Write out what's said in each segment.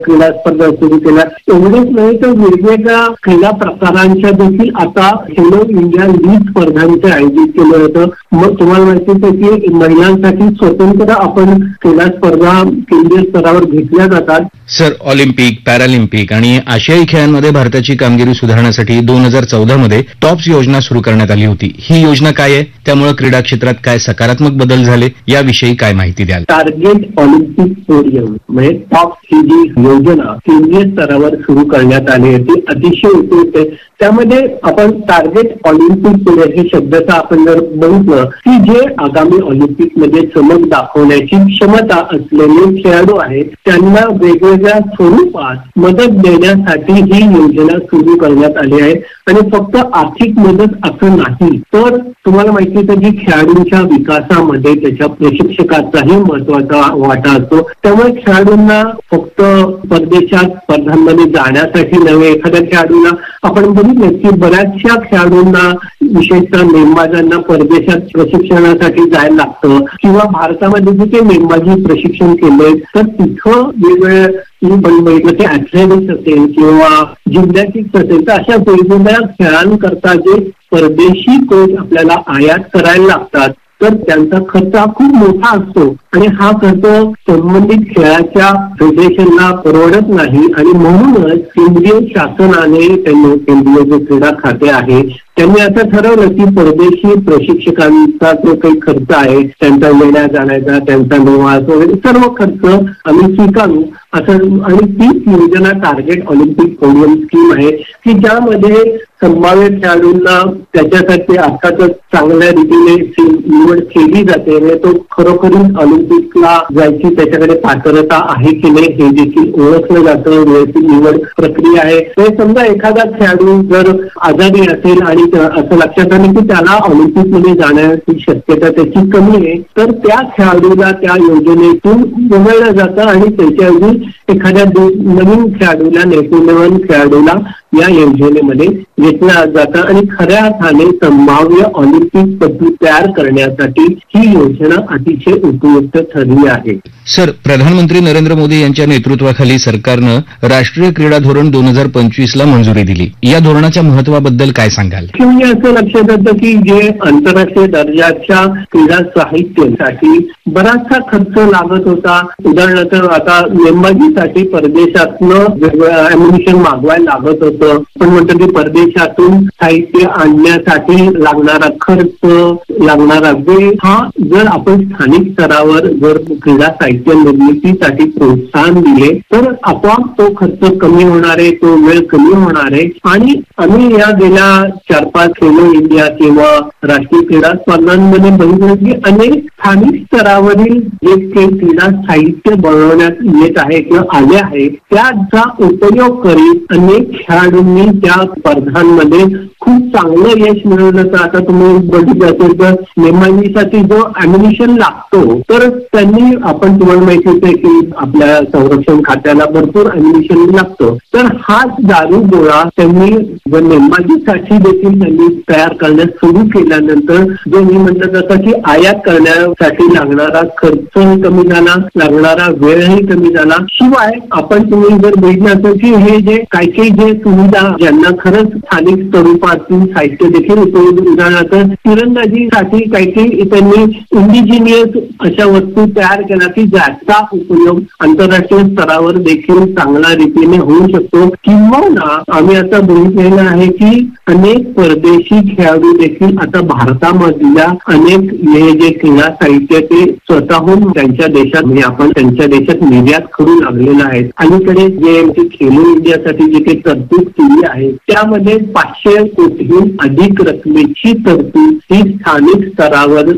क्रीडा स्पर्धा सुरू केल्या. एवढेच नाही तर वेगवेगळ्या क्रीडा प्रकारांच्या देखील आता खेलो इंडिया लीग स्पर्धांचे आयोजित केलं होतं. मग तुम्हाला माहितीच आहे की महिलांसाठी स्वतंत्र आपण क्रीडा स्पर्धा केंद्रीय स्तरावर घेतल्या जातात. सर, ऑलिम्पिक, पॅरालिम्पिक आणि आशियाई खेळांमध्ये भारताची कामगिरी सुधारण्यासाठी 2014 मध्ये टॉप्स योजना सुरू करण्यात आली होती. ही योजना काय आहे, त्यामुळे क्रीडा क्षेत्रात काय सकारात्मक बदल झाले, याविषयी काय माहिती द्याल? टार्गेट ऑलिम्पिक पोडियम म्हणजे टॉप्स ही जी योजना केंद्रीय स्तरावर सुरू करण्यात आली होती, अतिशय उपयुक्त आहे. त्यामध्ये आपण टार्गेट ऑलिम्पिक पोडियम हे शब्दाचा आपण जर बघितलं की जे आगामी ऑलिम्पिकमध्ये चमक दाखवण्याची क्षमता असलेले खेळाडू आहेत त्यांना वेगवेगळ्या स्वरूपात मदत देण्यासाठी ही योजना सुरू करण्यात आली आहे. आणि फक्त आर्थिक मदत असं नाही तर तुम्हाला माहिती आहे की खेळाडूंच्या विकासामध्ये त्याच्या प्रशिक्षकाचाही महत्वाचा वाटा असतो. त्यामुळे खेळाडूंना फक्त परदेशात स्पर्धांमध्ये जाण्यासाठी नव्हे, एखाद्या खेळाडूला आपण बघितलं की बऱ्याचशा खेळाडूंना विशेषतः नेमबाजांना परदेशात प्रशिक्षणासाठी जायला लागतं किंवा भारतामध्ये जे काही नेमबाजी प्रशिक्षण केलंय तर तिथं वेगवेगळ्या बघितलं की ऍथलेटिक्स असेल किंवा जिम्नॅस्टिक्स असेल तर अशा वेगवेगळ्या खेळांकरता जे परदेशी कोच आपल्याला आयात करायला लागतात तर त्यांचा खर्च हा खूप मोठा असतो आणि हा खर्च संबंधित खेळाच्या फेडरेशनला परवडत नाही. आणि म्हणूनच केंद्रीय शासनाने केंद्रीय जे क्रीडा खाते आहे त्यांनी असं ठरवलं की परदेशी प्रशिक्षकांचा जो काही खर्च आहे त्यांचा येण्या जाण्याचा, त्यांचा निवास वगैरे सर्व खर्च आम्ही स्वीकारू असं. आणि तीच योजना टार्गेट ऑलिम्पिक पोडियम स्कीम आहे की ज्यामध्ये संभाव्य खेळाडूंना त्याच्यासाठी अर्थातच चांगल्या रीतीने निवड केली जाते. तो खरोखरीच ऑलिम्पिकला जायची त्याच्याकडे पात्रता आहे की नाही हे देखील ओळखलं जातं. व्यवस्थित निवड प्रक्रिया आहे. तर समजा एखादा खेळाडू जर आजारी असेल आणि असं लक्षात आलं की त्याला ऑलिम्पिकमध्ये जाण्याची शक्यता त्याची कमी आहे तर त्या खेळाडूला त्या योजनेतून वगळलं जातं आणि त्याच्याऐवजी एखाद्या नवीन खेळाडूला, नेतृत्ववान खेळाडूला या योजनेमध्ये घेतलं जातं. आणि खऱ्या अर्थाने संभाव्य ऑलिम्पिक पद्धती तयार करण्यासाठी ही योजना अतिशय उपयुक्त ठरली आहे. सर, प्रधानमंत्री नरेंद्र मोदी यांच्या नेतृत्वाखाली सरकारनं राष्ट्रीय क्रीडा धोरण 2025 ला मंजुरी दिली. या धोरणाच्या महत्वाबद्दल काय सांगाल? म्हणजे असं लक्षात येतं की जे आंतरराष्ट्रीय दर्जाच्या क्रीडा साहित्यासाठी बराचसा खर्च लागत होता. उदाहरणार्थ आता नेमबाजीसाठी परदेशातनं वेगवेगळं अॅम्युनिशन मागवायला लागत होतं. पण म्हणतो की परदेशातून साहित्य आणण्यासाठी लागणारा खर्च, लागणारा वेळ हा जर आपण स्थानिक स्तरावर जर क्रीडा साहित्य निर्मितीसाठी प्रोत्साहन दिले तर आपोआप तो खर्च कमी होणार आहे, तो वेळ कमी होणार आहे. आणि आम्ही या गेल्या 4-5 खेलो इंडिया किंवा राष्ट्रीय क्रीडा स्पर्धांमध्ये बघितलं की अनेक स्थानिक स्तरावरील जे काही क्रीडा साहित्य बनवण्यात येत आहे किंवा आले आहे त्याचा उपयोग करीत अनेक खेळाडूंनी त्या स्पर्धांमध्ये खूप चांगलं यश मिळवलं. तर आता तुम्ही बघितलं असेल तर नेमबाजीसाठी जो अॅम्युनिशन लागतो तर त्यांनी आपण तुम्हाला माहितीच आहे की आपल्या संरक्षण खात्याला भरपूर अॅम्युनिशन लागतं. तर हाच दारू गोळा त्यांनी नेमबाजीसाठी देखील त्यांनी तयार करण्यास सुरू केल्यानंतर जो मी म्हटलं जसं की आयात करण्यासाठी लागणारा खर्चही कमी झाला, लागणारा वेळही कमी झाला. शिवाय आपण तुम्ही जर बघितलं असेल की हे जे काही जे सुविधा ज्यांना खरंच स्थानिक स्वरूपातील साहित्य देखील उपयोग, उदाहरणार्थ तिरंदाजीसाठी काही त्यांनी इंडिजिनियस अशा वस्तू तयार केल्या की ज्याचा उपयोग आंतरराष्ट्रीय स्तरावर देखील चांगल्या रीतीने होऊ शकतो. किंवा आम्ही आता बघितलेलं आहे की अनेक परदेशी खेळाडू देखील आता भारतामधल्या अनेक हे जे क्रीडा साहित्य ते स्वतःहून त्यांच्या देशात म्हणजे आपण त्यांच्या देशात निर्यात करू लागलेलं आहे. अलीकडे जे खेलो इंडियासाठी जे काही तरतूद केली आहे त्यामध्ये 500 कोटीहून अधिक रकमेची तरतूद ही स्थानिक स्तरावर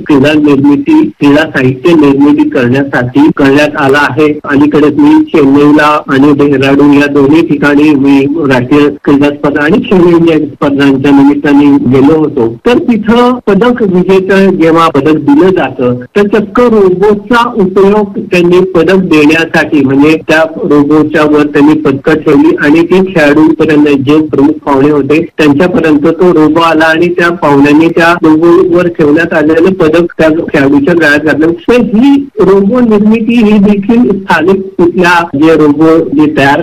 क्रीडा साहित्य निर्मिती करण्यासाठी करण्यात आला आहे. अलीकडे मी चेन्नईला आणि डेहराडून या दोन्ही ठिकाणी मी राष्ट्रीय क्रीडा स्पर्धा आणि खेलो इंडिया स्पर्धांच्या निमित्ताने गेलो होतो. तर तिथं पदक विजेतं जेव्हा पदक दिलं जातं तर चक्क रोबोटचा उपयोग त्यांनी पदक देण्यासाठी म्हणजे त्या रोबोटच्या वर त्यांनी पदकं ठेवली आणि ती खेळाडूंपर्यंत जे प्रमुख पाहुणे होते त्यांच्यापर्यंत तो रोबो आला आणि त्या पाहुण्यांनी त्या रोबोवर ठेवण्यात आलेलं पदक त्या खेळाडूच्या गळ्यात घातलं. तर ही रोबो निर्मिती ही देखील स्थानिक कुठल्या जे रोबो जे तयार